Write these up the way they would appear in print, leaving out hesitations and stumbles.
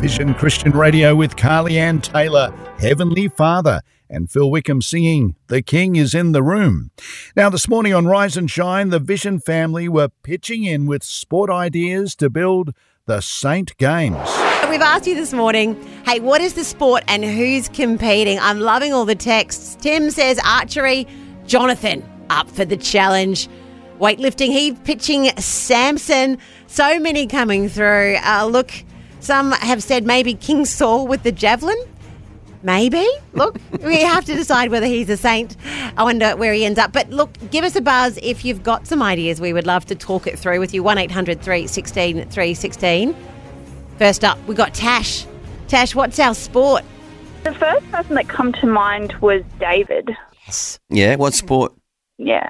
Vision Christian Radio with Carly Ann Taylor, Heavenly Father, and Phil Wickham singing The King is in the Room. Now, this morning on Rise and Shine, the Vision family were pitching in with sport ideas to build the Saint Games. We've asked you this morning, hey, what is the sport and who's competing? I'm loving all the texts. Tim says archery, Jonathan up for the challenge. Weightlifting, he's pitching Samson. So many coming through. Look, some have said maybe King Saul with the javelin. Maybe. Look, we have to decide whether he's a saint. I wonder where he ends up. But look, give us a buzz if you've got some ideas. We would love to talk it through with you. 1800 316 316. First up, we got Tash. Tash, what's our sport? The first person that come to mind was David. Yes. Yeah, what sport? Yeah.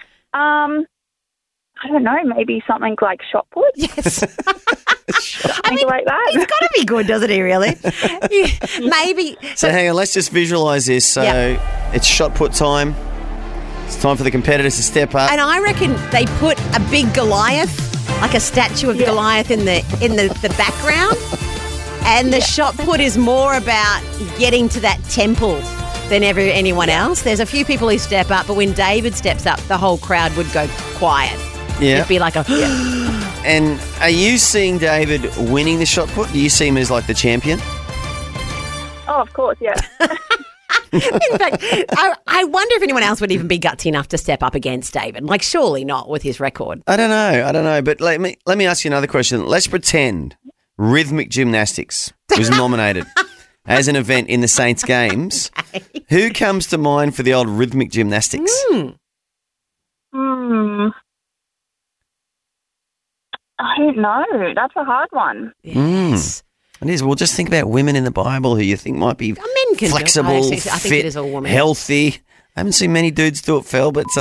I don't know, maybe something like shot put? Yes. Something like that. He's got to be good, doesn't he, really? Maybe. So hang on, let's just visualise this. So It's shot put time. It's time for the competitors to step up. And I reckon they put a big Goliath, like a statue of Goliath in the background. And the shot put is more about getting to that temple than anyone else. There's a few people who step up, but when David steps up, the whole crowd would go quiet. Yeah. It'd be like a... And are you seeing David winning the shot put? Do you see him as like the champion? Oh, of course, yeah. In fact, I wonder if anyone else would even be gutsy enough to step up against David. Like, surely not with his record. I don't know. But let me ask you another question. Let's pretend rhythmic gymnastics was nominated as an event in the Saints Games. Okay. Who comes to mind for the old rhythmic gymnastics? I don't know. That's a hard one. Yes. It is. Well, just think about women in the Bible who you think might be Men can flexible, do it. I think fit, it is all women. healthy. I haven't seen many dudes do it, Phil, but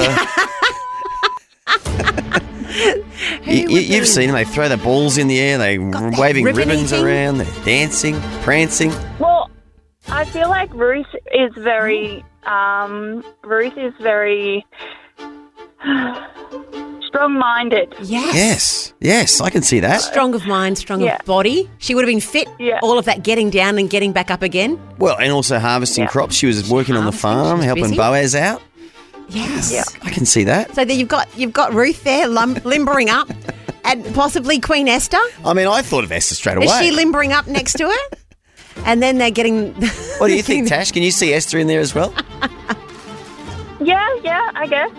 you've seen them. They throw the balls in the air. They're waving ribbons around. They're dancing, prancing. Well, I feel like Ruth is very strong-minded. Yes, I can see that. Strong of mind, strong of body. She would have been fit, all of that getting down and getting back up again. Well, and also harvesting crops. She was working on the farm, helping busy. Boaz out. Yes. Yeah. I can see that. So then you've got Ruth there limbering up and possibly Queen Esther. I mean, I thought of Esther straight away. Is she limbering up next to her? And then they're getting... What do you think, Tash? Can you see Esther in there as well? Yeah, I guess.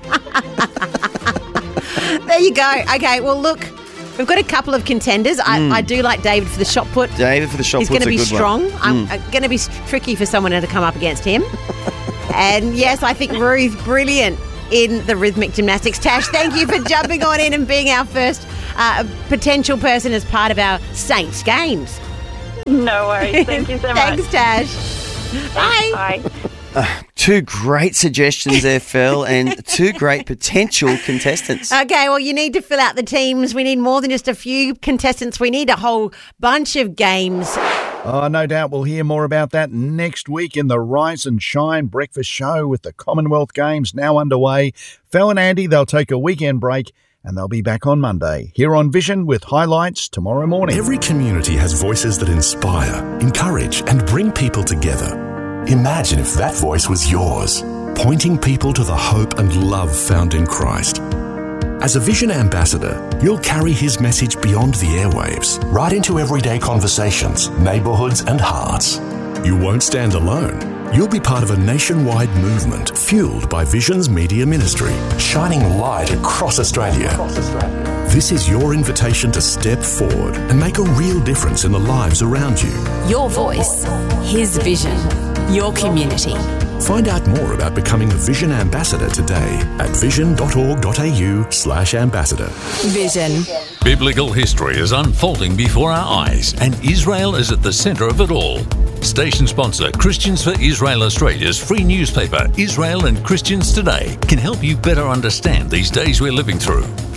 There you go. Okay, well, look, we've got a couple of contenders. I do like David for the shot put. David for the shot He's put's going to be a good strong. one. I'm going to be tricky for someone to come up against him. And, yes, I think Ruth, brilliant in the rhythmic gymnastics. Tash, thank you for jumping on in and being our first potential person as part of our Saints Games. No worries. Thank you so much. Thanks, Tash. Bye. Two great suggestions there, Phil, and two great potential contestants. Okay, well, you need to fill out the teams. We need more than just a few contestants. We need a whole bunch of games. Oh, no doubt we'll hear more about that next week in the Rise and Shine breakfast show with the Commonwealth Games now underway. Phil and Andy, they'll take a weekend break and they'll be back on Monday here on Vision with highlights tomorrow morning. Every community has voices that inspire, encourage and bring people together. Imagine if that voice was yours, pointing people to the hope and love found in Christ. As a Vision ambassador, you'll carry his message beyond the airwaves, right into everyday conversations, neighbourhoods and hearts. You won't stand alone. You'll be part of a nationwide movement fueled by Vision's media ministry, shining light across Australia. This is your invitation to step forward and make a real difference in the lives around you. Your voice, his vision, your community. Find out more about becoming a Vision Ambassador today at vision.org.au/ambassador. Vision. Biblical history is unfolding before our eyes, and Israel is at the centre of it all. Station sponsor Christians for Israel Australia's free newspaper, Israel and Christians Today, can help you better understand these days we're living through.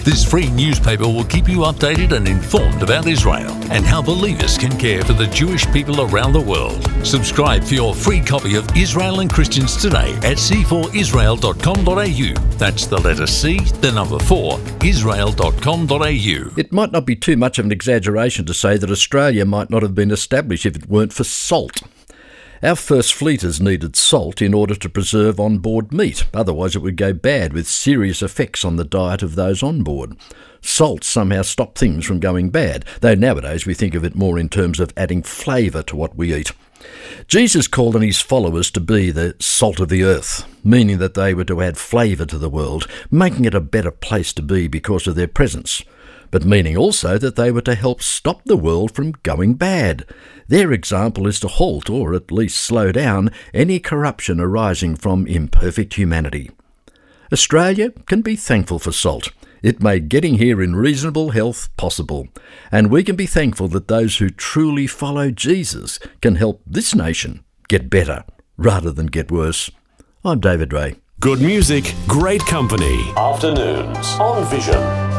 This free newspaper will keep you updated and informed about Israel and how believers can care for the Jewish people around the world. Subscribe for your free copy of Israel and Christians Today at c4israel.com.au. That's the letter C, the number 4, israel.com.au. It might not be too much of an exaggeration to say that Australia might not have been established if it weren't for salt. Our first fleeters needed salt in order to preserve on-board meat, otherwise it would go bad with serious effects on the diet of those on board. Salt somehow stopped things from going bad, though nowadays we think of it more in terms of adding flavour to what we eat. Jesus called on his followers to be the salt of the earth, meaning that they were to add flavour to the world, making it a better place to be because of their presence, but meaning also that they were to help stop the world from going bad. Their example is to halt, or at least slow down, any corruption arising from imperfect humanity. Australia can be thankful for salt. It made getting here in reasonable health possible, and we can be thankful that those who truly follow Jesus can help this nation get better rather than get worse. I'm David Ray. Good music, great company. Afternoons on Vision.